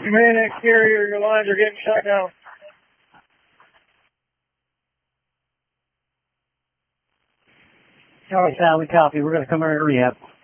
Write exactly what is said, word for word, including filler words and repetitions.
Command exterior, your lines are getting shut down. All right, Sal, we copy. We're going to come in and rehab.